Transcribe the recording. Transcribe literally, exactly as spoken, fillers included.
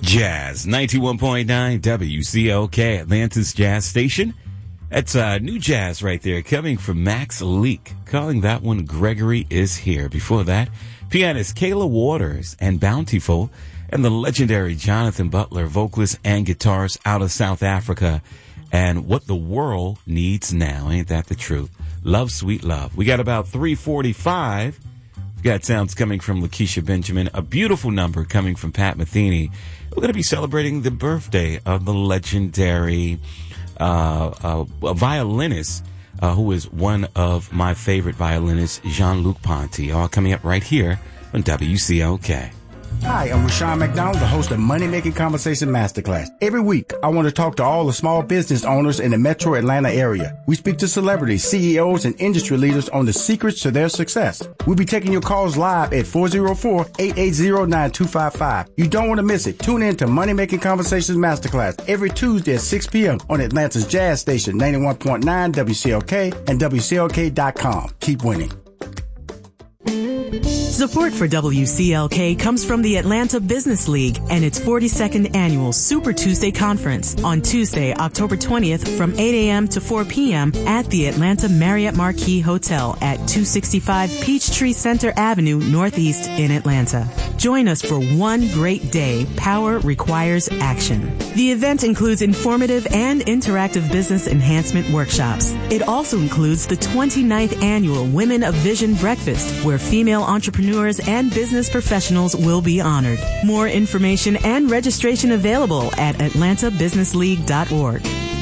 Jazz, ninety-one point nine W C L K, Atlanta's Jazz Station. That's uh, new jazz right there, coming from Max Leak, calling that one Gregory Is Here. Before that, pianist Kayla Waters and Bountiful, and the legendary Jonathan Butler, vocalist and guitarist out of South Africa, and What the World Needs Now. Ain't that the truth? Love, Sweet Love. We got about three forty-five. We've got sounds coming from Lakeisha Benjamin, a beautiful number coming from Pat Metheny. We're going to be celebrating the birthday of the legendary uh, uh, violinist, uh, who is one of my favorite violinists, Jean-Luc Ponty. All coming up right here on W C L K. Hi, I'm Rashawn McDonald, the host of Money Making Conversation Masterclass. Every week, I want to talk to all the small business owners in the metro Atlanta area. We speak to celebrities, C E Os, and industry leaders on the secrets to their success. We'll be taking your calls live at four oh four, eight eight zero, nine two five five. You don't want to miss it. Tune in to Money Making Conversations Masterclass every Tuesday at six p.m. on Atlanta's Jazz Station, ninety-one point nine W C L K and W C L K dot com. Keep winning. Support for W C L K comes from the Atlanta Business League and its forty-second annual Super Tuesday Conference on Tuesday, October twentieth from eight a.m. to four p.m. at the Atlanta Marriott Marquis Hotel at two sixty-five Peachtree Center Avenue, Northeast in Atlanta. Join us for one great day. Power requires action. The event includes informative and interactive business enhancement workshops. It also includes the twenty-ninth annual Women of Vision Breakfast, where female entrepreneurs and business professionals will be honored. More information and registration available at atlanta business league dot org.